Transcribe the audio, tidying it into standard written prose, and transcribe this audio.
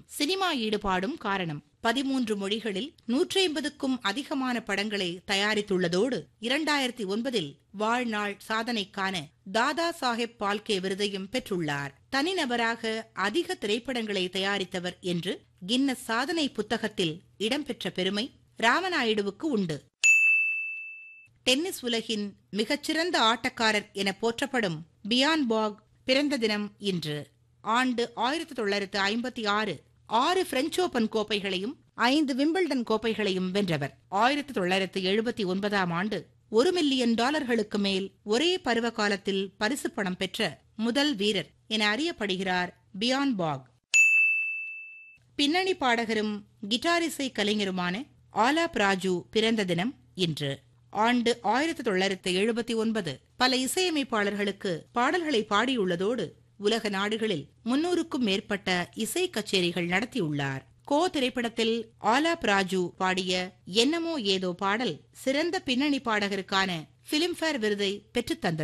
Cinema ஈடுபாடும் காரணம். 13 மொழிகளில் 150க்கும் அதிகமான படங்களை தயாரித்துள்ளதோடு 2009 வாழ்நாள் சாதனைக்கான தாதா சாஹேப் பால்கே விருதையும் பெற்றுள்ளார். தனிநபராக அதிக திரைப்படங்களை தயாரித்தவர் என்று கின்னஸ் சாதனை புத்தகத்தில் இடம்பெற்ற பெருமை ராமநாயுடுவுக்கு உண்டு. டென்னிஸ் உலகின் மிகச்சிறந்த ஆட்டக்காரர் என போற்றப்படும் பியான் பாக் பிறந்த தினம் இன்று. ஆண்டு 1956. 6 பிரெஞ்சு ஓபன் கோப்பைகளையும் 5 விம்பிள்டன் கோப்பைகளையும் வென்றவர். 1979 ஆண்டு $1 மில்லியன் மேல் ஒரே பருவ காலத்தில் பரிசு பணம் பெற்ற முதல் வீரர் என அறியப்படுகிறார் பியான் பாக். பின்னணி பாடகரும் கிட்டாரிசை கலைஞருமான ஆலாப் ராஜு பிறந்த தினம் இன்று. ஆண்டு 1979. பல இசையமைப்பாளர்களுக்கு பாடல்களை பாடியுள்ளதோடு உலக நாடுகளில் 300க்கும் மேற்பட்ட இசை கச்சேரிகள் நடத்தியுள்ளார். கோ திரைப்படத்தில் ஆலாப் ராஜு பாடிய என்னமோ ஏதோ பாடல் சிறந்த பின்னணி பாடகருக்கான பிலிம்பேர் விருதை பெற்றுத்தந்தது.